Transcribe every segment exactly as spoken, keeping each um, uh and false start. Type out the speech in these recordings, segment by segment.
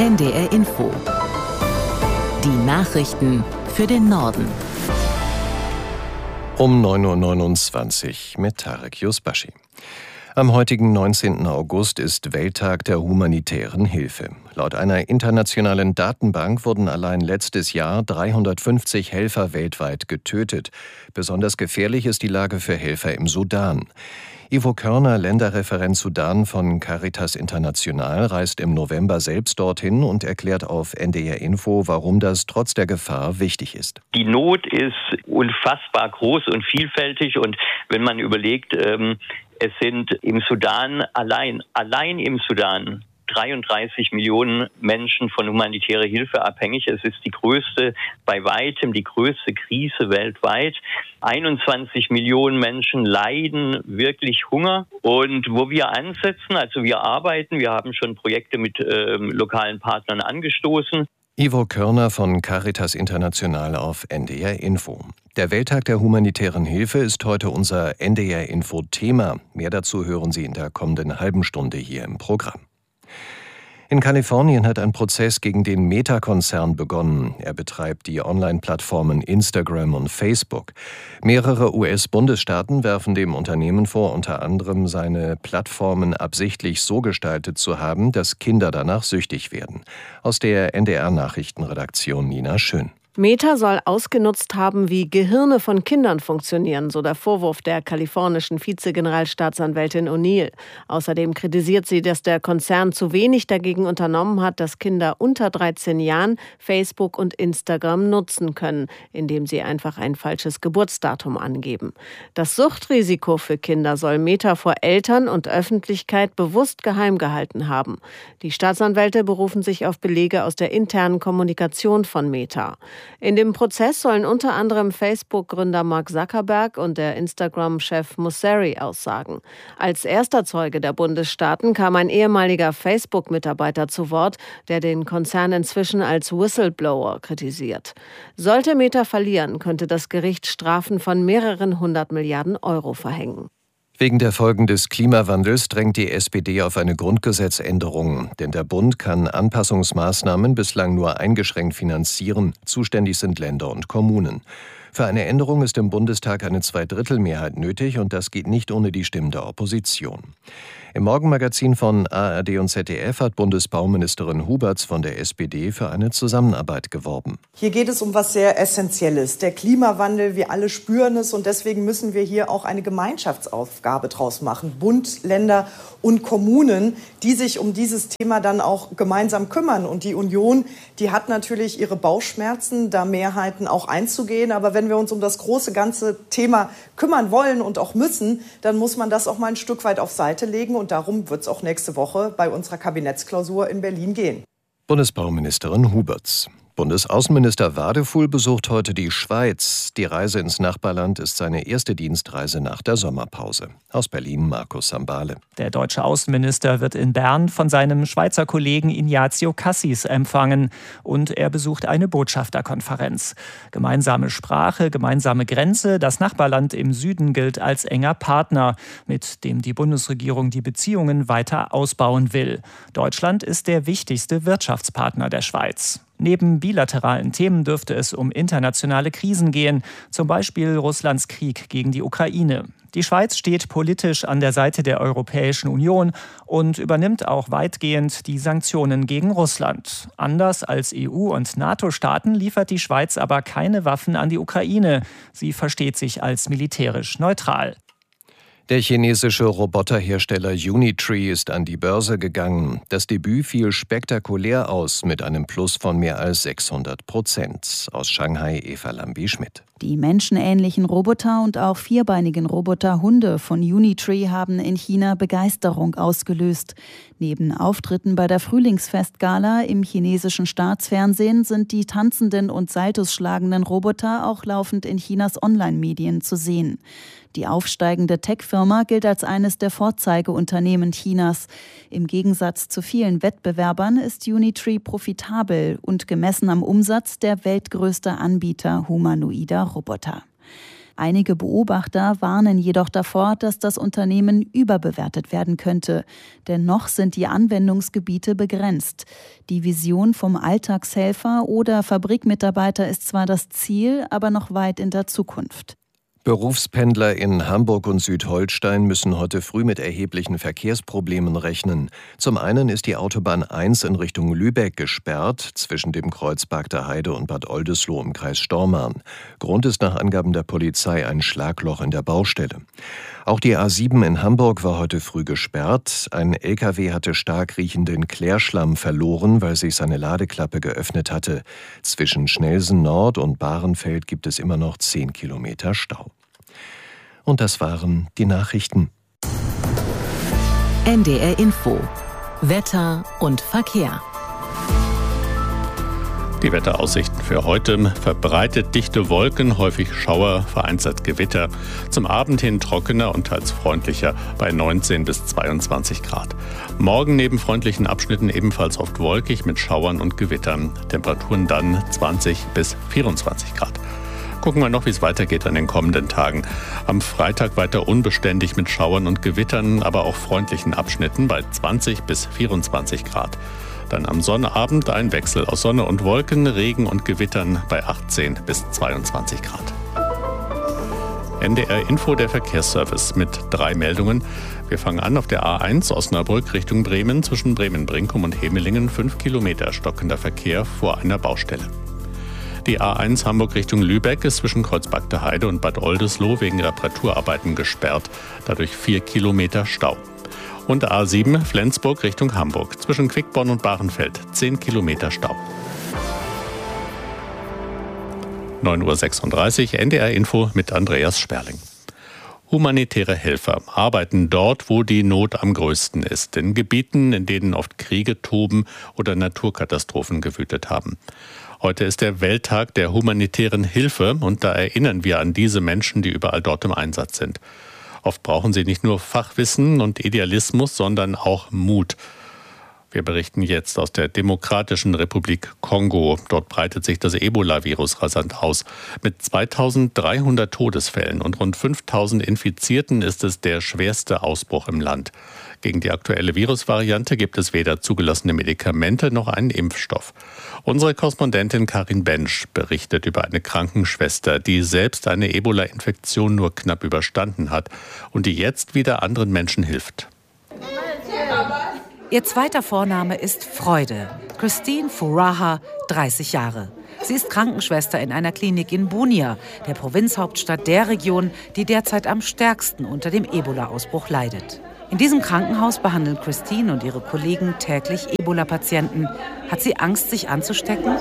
N D R Info. Die Nachrichten für den Norden. Um neun Uhr neunundzwanzig mit Tarek Yusbashi. Am heutigen neunzehnten August ist Welttag der humanitären Hilfe. Laut einer internationalen Datenbank wurden allein letztes Jahr dreihundertfünfzig Helfer weltweit getötet. Besonders gefährlich ist die Lage für Helfer im Sudan. Ivo Körner, Länderreferent Sudan von Caritas International, reist im November selbst dorthin und erklärt auf N D R Info, warum das trotz der Gefahr wichtig ist. Die Not ist unfassbar groß und vielfältig, und wenn man überlegt, ähm, es sind im Sudan allein, allein im Sudan dreiunddreißig Millionen Menschen von humanitärer Hilfe abhängig. Es ist die größte, bei weitem die größte Krise weltweit. einundzwanzig Millionen Menschen leiden wirklich Hunger. Und wo wir ansetzen, also wir arbeiten, wir haben schon Projekte mit ähm, lokalen Partnern angestoßen. Ivo Körner von Caritas International auf N D R Info. Der Welttag der humanitären Hilfe ist heute unser N D R Info Thema. Mehr dazu hören Sie in der kommenden halben Stunde hier im Programm. In Kalifornien hat ein Prozess gegen den Meta-Konzern begonnen. Er betreibt die Online-Plattformen Instagram und Facebook. Mehrere U S-Bundesstaaten werfen dem Unternehmen vor, unter anderem seine Plattformen absichtlich so gestaltet zu haben, dass Kinder danach süchtig werden. Aus der N D R-Nachrichtenredaktion Nina Schön. Meta soll ausgenutzt haben, wie Gehirne von Kindern funktionieren, so der Vorwurf der kalifornischen Vizegeneralstaatsanwältin O'Neill. Außerdem kritisiert sie, dass der Konzern zu wenig dagegen unternommen hat, dass Kinder unter dreizehn Jahren Facebook und Instagram nutzen können, indem sie einfach ein falsches Geburtsdatum angeben. Das Suchtrisiko für Kinder soll Meta vor Eltern und Öffentlichkeit bewusst geheim gehalten haben. Die Staatsanwälte berufen sich auf Belege aus der internen Kommunikation von Meta. In dem Prozess sollen unter anderem Facebook-Gründer Mark Zuckerberg und der Instagram-Chef Mosseri aussagen. Als erster Zeuge der Bundesstaaten kam ein ehemaliger Facebook-Mitarbeiter zu Wort, der den Konzern inzwischen als Whistleblower kritisiert. Sollte Meta verlieren, könnte das Gericht Strafen von mehreren hundert Milliarden Euro verhängen. Wegen der Folgen des Klimawandels drängt die S P D auf eine Grundgesetzänderung. Denn der Bund kann Anpassungsmaßnahmen bislang nur eingeschränkt finanzieren. Zuständig sind Länder und Kommunen. Für eine Änderung ist im Bundestag eine Zweidrittelmehrheit nötig, und das geht nicht ohne die Stimmen der Opposition. Im Morgenmagazin von A R D und Z D F hat Bundesbauministerin Huberts von der S P D für eine Zusammenarbeit geworben. Hier geht es um was sehr Essentielles. Der Klimawandel, wir alle spüren es, und deswegen müssen wir hier auch eine Gemeinschaftsaufgabe draus machen. Bund, Länder und Kommunen, die sich um dieses Thema dann auch gemeinsam kümmern. Und die Union, die hat natürlich ihre Bauchschmerzen, da Mehrheiten auch einzugehen. Aber wenn wir uns um das große ganze Thema kümmern wollen und auch müssen, dann muss man das auch mal ein Stück weit auf Seite legen. Und darum wird es auch nächste Woche bei unserer Kabinettsklausur in Berlin gehen. Bundesbauministerin Huberts. Bundesaußenminister Wadefuhl besucht heute die Schweiz. Die Reise ins Nachbarland ist seine erste Dienstreise nach der Sommerpause. Aus Berlin Markus Sambale. Der deutsche Außenminister wird in Bern von seinem Schweizer Kollegen Ignazio Cassis empfangen. Und er besucht eine Botschafterkonferenz. Gemeinsame Sprache, gemeinsame Grenze. Das Nachbarland im Süden gilt als enger Partner, mit dem die Bundesregierung die Beziehungen weiter ausbauen will. Deutschland ist der wichtigste Wirtschaftspartner der Schweiz. Neben bilateralen Themen dürfte es um internationale Krisen gehen, zum Beispiel Russlands Krieg gegen die Ukraine. Die Schweiz steht politisch an der Seite der Europäischen Union und übernimmt auch weitgehend die Sanktionen gegen Russland. Anders als E U- und NATO-Staaten liefert die Schweiz aber keine Waffen an die Ukraine. Sie versteht sich als militärisch neutral. Der chinesische Roboterhersteller Unitree ist an die Börse gegangen. Das Debüt fiel spektakulär aus mit einem Plus von mehr als sechshundert Prozent. Aus Shanghai Eva Lambi-Schmidt. Die menschenähnlichen Roboter und auch vierbeinigen Roboterhunde von Unitree haben in China Begeisterung ausgelöst. Neben Auftritten bei der Frühlingsfestgala im chinesischen Staatsfernsehen sind die tanzenden und Saltos schlagenden Roboter auch laufend in Chinas Online-Medien zu sehen. Die aufsteigende Tech-Firma gilt als eines der Vorzeigeunternehmen Chinas. Im Gegensatz zu vielen Wettbewerbern ist Unitree profitabel und gemessen am Umsatz der weltgrößte Anbieter humanoider Roboter. Einige Beobachter warnen jedoch davor, dass das Unternehmen überbewertet werden könnte. Denn noch sind die Anwendungsgebiete begrenzt. Die Vision vom Alltagshelfer oder Fabrikmitarbeiter ist zwar das Ziel, aber noch weit in der Zukunft. Berufspendler in Hamburg und Südholstein müssen heute früh mit erheblichen Verkehrsproblemen rechnen. Zum einen ist die Autobahn eins in Richtung Lübeck gesperrt, zwischen dem Kreuz Bagder Heide und Bad Oldesloe im Kreis Stormarn. Grund ist nach Angaben der Polizei ein Schlagloch in der Baustelle. Auch die A sieben in Hamburg war heute früh gesperrt. Ein L K W hatte stark riechenden Klärschlamm verloren, weil sich seine Ladeklappe geöffnet hatte. Zwischen Schnelsen Nord und Bahrenfeld gibt es immer noch zehn Kilometer Stau. Und das waren die Nachrichten. N D R Info. Wetter und Verkehr. Die Wetteraussichten für heute: verbreitet dichte Wolken, häufig Schauer, vereinzelt Gewitter. Zum Abend hin trockener und teils freundlicher bei neunzehn bis zweiundzwanzig Grad. Morgen neben freundlichen Abschnitten ebenfalls oft wolkig mit Schauern und Gewittern. Temperaturen dann zwanzig bis vierundzwanzig Grad. Gucken wir noch, wie es weitergeht an den kommenden Tagen. Am Freitag weiter unbeständig mit Schauern und Gewittern, aber auch freundlichen Abschnitten bei zwanzig bis vierundzwanzig Grad. Dann am Sonnabend ein Wechsel aus Sonne und Wolken, Regen und Gewittern bei achtzehn bis zweiundzwanzig Grad. N D R Info, der Verkehrsservice mit drei Meldungen. Wir fangen an auf der A eins Osnabrück Richtung Bremen, zwischen Bremen-Brinkum und Hemelingen, fünf Kilometer stockender Verkehr vor einer Baustelle. Die A eins Hamburg Richtung Lübeck ist zwischen Kreuz Bagder Heide und Bad Oldesloe wegen Reparaturarbeiten gesperrt, dadurch vier Kilometer Stau. Und A sieben Flensburg Richtung Hamburg, zwischen Quickborn und Bahrenfeld, zehn Kilometer Stau. neun Uhr sechsunddreißig, N D R Info mit Andreas Sperling. Humanitäre Helfer arbeiten dort, wo die Not am größten ist, in Gebieten, in denen oft Kriege toben oder Naturkatastrophen gewütet haben. Heute ist der Welttag der humanitären Hilfe und da erinnern wir an diese Menschen, die überall dort im Einsatz sind. Oft brauchen sie nicht nur Fachwissen und Idealismus, sondern auch Mut. Wir berichten jetzt aus der Demokratischen Republik Kongo. Dort breitet sich das Ebola-Virus rasant aus. Mit zweitausenddreihundert Todesfällen und rund fünftausend Infizierten ist es der schwerste Ausbruch im Land. Gegen die aktuelle Virusvariante gibt es weder zugelassene Medikamente noch einen Impfstoff. Unsere Korrespondentin Karin Bensch berichtet über eine Krankenschwester, die selbst eine Ebola-Infektion nur knapp überstanden hat und die jetzt wieder anderen Menschen hilft. Ihr zweiter Vorname ist Freude. Christine Furaha, dreißig Jahre. Sie ist Krankenschwester in einer Klinik in Bunia, der Provinzhauptstadt der Region, die derzeit am stärksten unter dem Ebola-Ausbruch leidet. In diesem Krankenhaus behandeln Christine und ihre Kollegen täglich Ebola-Patienten. Hat sie Angst, sich anzustecken?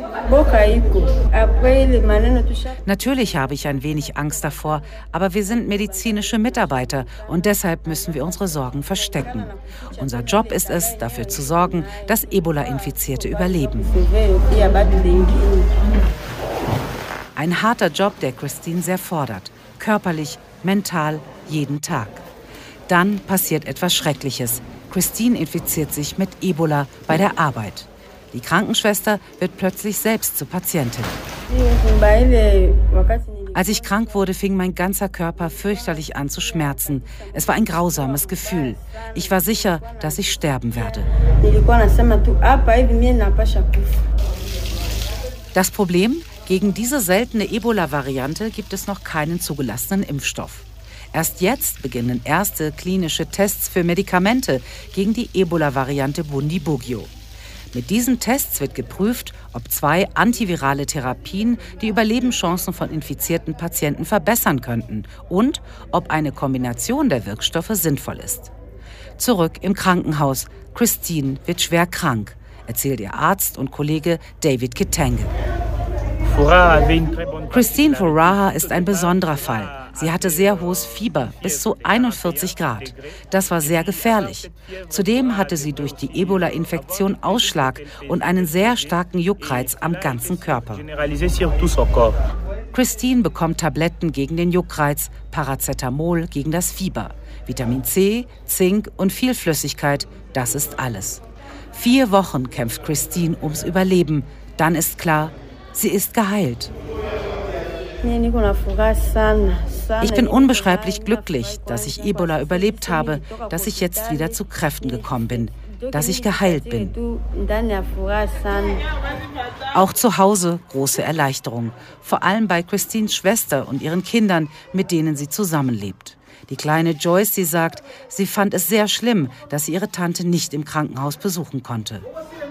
Natürlich habe ich ein wenig Angst davor, aber wir sind medizinische Mitarbeiter und deshalb müssen wir unsere Sorgen verstecken. Unser Job ist es, dafür zu sorgen, dass Ebola-Infizierte überleben. Ein harter Job, der Christine sehr fordert. Körperlich, mental, jeden Tag. Dann passiert etwas Schreckliches. Christine infiziert sich mit Ebola bei der Arbeit. Die Krankenschwester wird plötzlich selbst zur Patientin. Als ich krank wurde, fing mein ganzer Körper fürchterlich an zu schmerzen. Es war ein grausames Gefühl. Ich war sicher, dass ich sterben werde. Das Problem? Gegen diese seltene Ebola-Variante gibt es noch keinen zugelassenen Impfstoff. Erst jetzt beginnen erste klinische Tests für Medikamente gegen die Ebola-Variante Bundibugyo. Mit diesen Tests wird geprüft, ob zwei antivirale Therapien die Überlebenschancen von infizierten Patienten verbessern könnten und ob eine Kombination der Wirkstoffe sinnvoll ist. Zurück im Krankenhaus. Christine wird schwer krank, erzählt ihr Arzt und Kollege David Kitenge. Christine Furaha ist ein besonderer Fall. Sie hatte sehr hohes Fieber, bis zu einundvierzig Grad. Das war sehr gefährlich. Zudem hatte sie durch die Ebola-Infektion Ausschlag und einen sehr starken Juckreiz am ganzen Körper. Christine bekommt Tabletten gegen den Juckreiz, Paracetamol gegen das Fieber. Vitamin C, Zink und viel Flüssigkeit, das ist alles. Vier Wochen kämpft Christine ums Überleben. Dann ist klar, sie ist geheilt. Ich bin unbeschreiblich glücklich, dass ich Ebola überlebt habe, dass ich jetzt wieder zu Kräften gekommen bin, dass ich geheilt bin. Auch zu Hause große Erleichterung, vor allem bei Christines Schwester und ihren Kindern, mit denen sie zusammenlebt. Die kleine Joyce, sie sagt, sie fand es sehr schlimm, dass sie ihre Tante nicht im Krankenhaus besuchen konnte.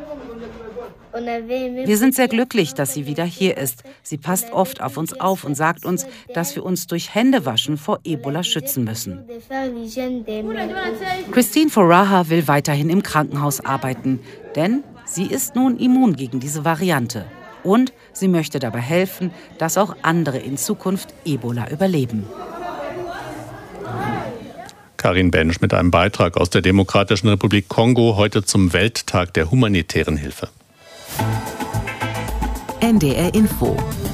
Wir sind sehr glücklich, dass sie wieder hier ist. Sie passt oft auf uns auf und sagt uns, dass wir uns durch Händewaschen vor Ebola schützen müssen. Christine Foraha will weiterhin im Krankenhaus arbeiten, denn sie ist nun immun gegen diese Variante. Und sie möchte dabei helfen, dass auch andere in Zukunft Ebola überleben. Karin Bensch mit einem Beitrag aus der Demokratischen Republik Kongo heute zum Welttag der humanitären Hilfe. N D R Info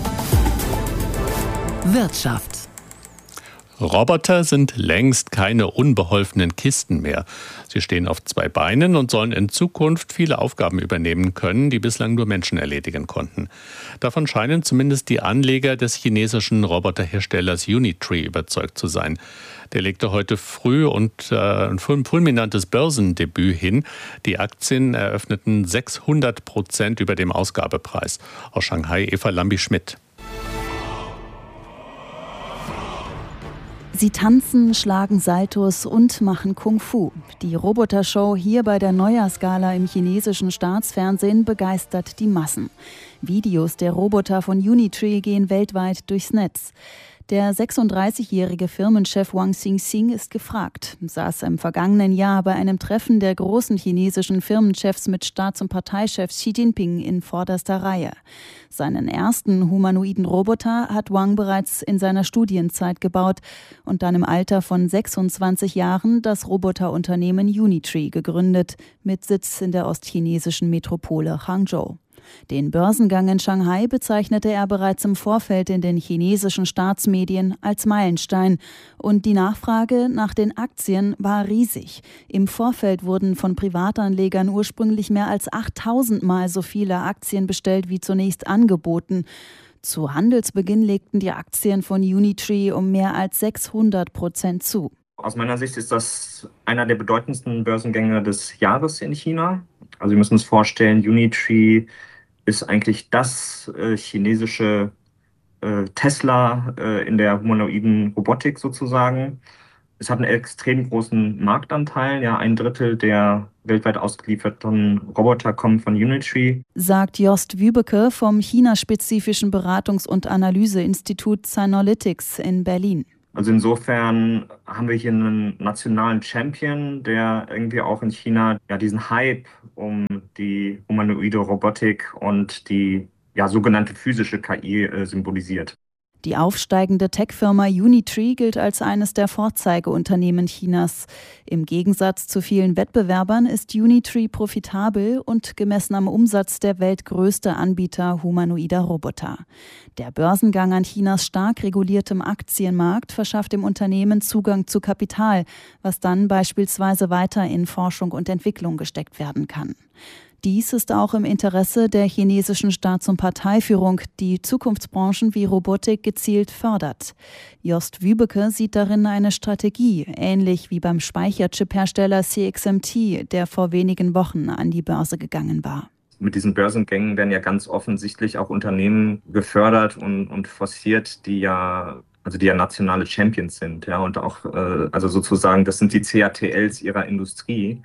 Wirtschaft. Roboter sind längst keine unbeholfenen Kisten mehr. Sie stehen auf zwei Beinen und sollen in Zukunft viele Aufgaben übernehmen können, die bislang nur Menschen erledigen konnten. Davon scheinen zumindest die Anleger des chinesischen Roboterherstellers Unitree überzeugt zu sein. Der legte heute früh und äh, ein fulminantes Börsendebüt hin. Die Aktien eröffneten sechshundert Prozent über dem Ausgabepreis. Aus Shanghai Eva Lambi-Schmidt. Sie tanzen, schlagen Saltos und machen Kung-Fu. Die Robotershow hier bei der Neujahrsgala im chinesischen Staatsfernsehen begeistert die Massen. Videos der Roboter von Unitree gehen weltweit durchs Netz. Der sechsunddreißigjährige Firmenchef Wang Xingxing ist gefragt, saß im vergangenen Jahr bei einem Treffen der großen chinesischen Firmenchefs mit Staats- und Parteichef Xi Jinping in vorderster Reihe. Seinen ersten humanoiden Roboter hat Wang bereits in seiner Studienzeit gebaut und dann im Alter von sechsundzwanzig Jahren das Roboterunternehmen Unitree gegründet, mit Sitz in der ostchinesischen Metropole Hangzhou. Den Börsengang in Shanghai bezeichnete er bereits im Vorfeld in den chinesischen Staatsmedien als Meilenstein. Und die Nachfrage nach den Aktien war riesig. Im Vorfeld wurden von Privatanlegern ursprünglich mehr als achttausend Mal so viele Aktien bestellt wie zunächst angeboten. Zu Handelsbeginn legten die Aktien von Unitree um mehr als sechshundert Prozent zu. Aus meiner Sicht ist das einer der bedeutendsten Börsengänge des Jahres in China. Also wir müssen uns vorstellen, Unitree ist eigentlich das äh, chinesische äh, Tesla äh, in der humanoiden Robotik sozusagen. Es hat einen extrem großen Marktanteil. Ja, ein Drittel der weltweit ausgelieferten Roboter kommen von Unitree. Sagt Jost Wübeke vom chinaspezifischen Beratungs- und Analyseinstitut Synalytics in Berlin. Also insofern haben wir hier einen nationalen Champion, der irgendwie auch in China ja diesen Hype um die humanoide Robotik und die ja sogenannte physische K I äh, symbolisiert. Die aufsteigende Tech-Firma Unitree gilt als eines der Vorzeigeunternehmen Chinas. Im Gegensatz zu vielen Wettbewerbern ist Unitree profitabel und gemessen am Umsatz der weltgrößte Anbieter humanoider Roboter. Der Börsengang an Chinas stark reguliertem Aktienmarkt verschafft dem Unternehmen Zugang zu Kapital, was dann beispielsweise weiter in Forschung und Entwicklung gesteckt werden kann. Dies ist auch im Interesse der chinesischen Staats- und Parteiführung, die Zukunftsbranchen wie Robotik gezielt fördert. Jost Wübeke sieht darin eine Strategie, ähnlich wie beim Speicherchip-Hersteller C X M T, der vor wenigen Wochen an die Börse gegangen war. Mit diesen Börsengängen werden ja ganz offensichtlich auch Unternehmen gefördert und, und forciert, die ja also die ja nationale Champions sind, ja, und auch äh, also sozusagen, das sind die C A T Ls ihrer Industrie.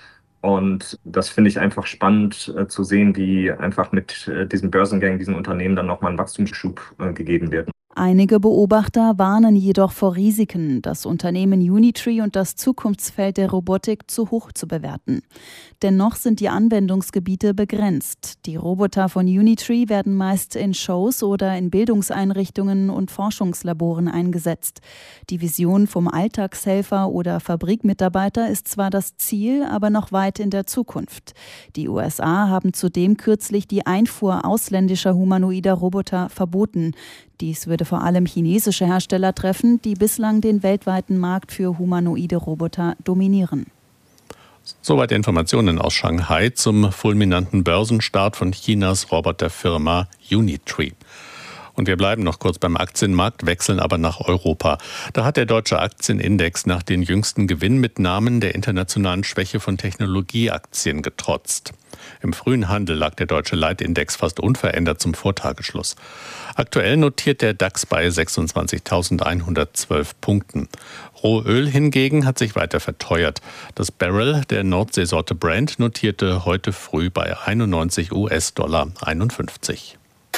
Und das finde ich einfach spannend äh, zu sehen, wie einfach mit äh, diesen Börsengängen, diesen Unternehmen dann nochmal ein Wachstumsschub äh, gegeben wird. Einige Beobachter warnen jedoch vor Risiken, das Unternehmen Unitree und das Zukunftsfeld der Robotik zu hoch zu bewerten. Dennoch sind die Anwendungsgebiete begrenzt. Die Roboter von Unitree werden meist in Shows oder in Bildungseinrichtungen und Forschungslaboren eingesetzt. Die Vision vom Alltagshelfer oder Fabrikmitarbeiter ist zwar das Ziel, aber noch weit in der Zukunft. Die U S A haben zudem kürzlich die Einfuhr ausländischer humanoider Roboter verboten. Dies würde vor allem chinesische Hersteller treffen, die bislang den weltweiten Markt für humanoide Roboter dominieren. Soweit Informationen aus Shanghai zum fulminanten Börsenstart von Chinas Roboterfirma Unitree. Und wir bleiben noch kurz beim Aktienmarkt, wechseln aber nach Europa. Da hat der deutsche Aktienindex nach den jüngsten Gewinnmitnahmen der internationalen Schwäche von Technologieaktien getrotzt. Im frühen Handel lag der deutsche Leitindex fast unverändert zum Vortagesschluss. Aktuell notiert der DAX bei sechsundzwanzigtausendeinhundertzwölf Punkten. Rohöl hingegen hat sich weiter verteuert. Das Barrel der Nordseesorte Brent notierte heute früh bei einundneunzig US-Dollar einundfünfzig.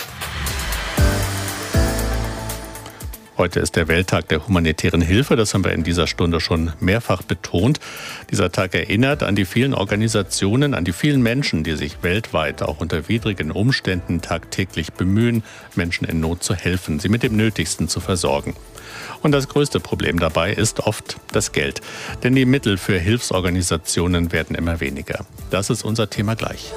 Heute ist der Welttag der humanitären Hilfe. Das haben wir in dieser Stunde schon mehrfach betont. Dieser Tag erinnert an die vielen Organisationen, an die vielen Menschen, die sich weltweit auch unter widrigen Umständen tagtäglich bemühen, Menschen in Not zu helfen, sie mit dem Nötigsten zu versorgen. Und das größte Problem dabei ist oft das Geld. Denn die Mittel für Hilfsorganisationen werden immer weniger. Das ist unser Thema gleich.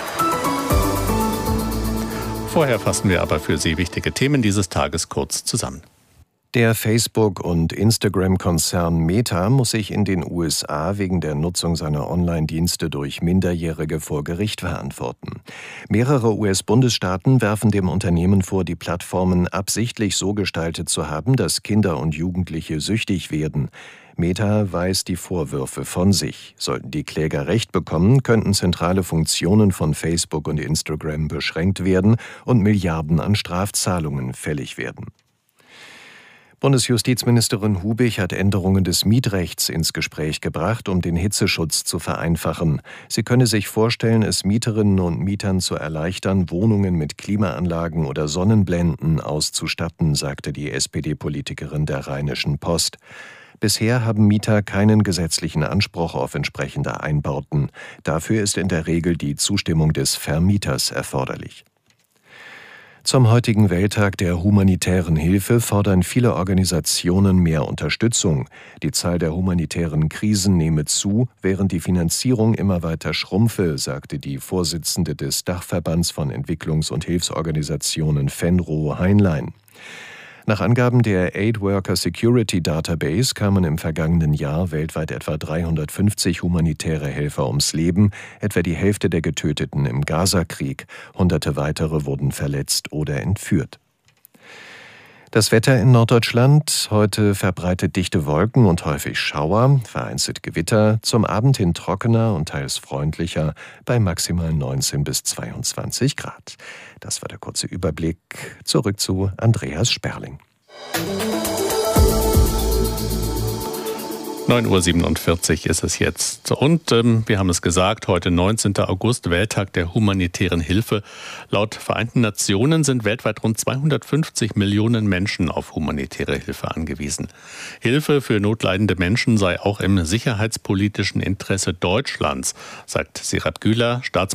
Vorher fassen wir aber für Sie wichtige Themen dieses Tages kurz zusammen. Der Facebook- und Instagram-Konzern Meta muss sich in den U S A wegen der Nutzung seiner Online-Dienste durch Minderjährige vor Gericht verantworten. Mehrere U S-Bundesstaaten werfen dem Unternehmen vor, die Plattformen absichtlich so gestaltet zu haben, dass Kinder und Jugendliche süchtig werden. Meta weist die Vorwürfe von sich. Sollten die Kläger Recht bekommen, könnten zentrale Funktionen von Facebook und Instagram beschränkt werden und Milliarden an Strafzahlungen fällig werden. Bundesjustizministerin Hubich hat Änderungen des Mietrechts ins Gespräch gebracht, um den Hitzeschutz zu vereinfachen. Sie könne sich vorstellen, es Mieterinnen und Mietern zu erleichtern, Wohnungen mit Klimaanlagen oder Sonnenblenden auszustatten, sagte die S P D-Politikerin der Rheinischen Post. Bisher haben Mieter keinen gesetzlichen Anspruch auf entsprechende Einbauten. Dafür ist in der Regel die Zustimmung des Vermieters erforderlich. Zum heutigen Welttag der humanitären Hilfe fordern viele Organisationen mehr Unterstützung. Die Zahl der humanitären Krisen nehme zu, während die Finanzierung immer weiter schrumpfe, sagte die Vorsitzende des Dachverbands von Entwicklungs- und Hilfsorganisationen Fenro Heinlein. Nach Angaben der Aid Worker Security Database kamen im vergangenen Jahr weltweit etwa dreihundertfünfzig humanitäre Helfer ums Leben, etwa die Hälfte der Getöteten im Gazakrieg. Hunderte weitere wurden verletzt oder entführt. Das Wetter in Norddeutschland: heute verbreitet dichte Wolken und häufig Schauer, vereinzelt Gewitter, zum Abend hin trockener und teils freundlicher bei maximal neunzehn bis zweiundzwanzig Grad. Das war der kurze Überblick. Zurück zu Andreas Sperling. neun Uhr siebenundvierzig ist es jetzt. Und ähm, wir haben es gesagt, heute neunzehnten August, Welttag der humanitären Hilfe. Laut Vereinten Nationen sind weltweit rund zweihundertfünfzig Millionen Menschen auf humanitäre Hilfe angewiesen. Hilfe für notleidende Menschen sei auch im sicherheitspolitischen Interesse Deutschlands, sagt Serap Güler, Staatsministerin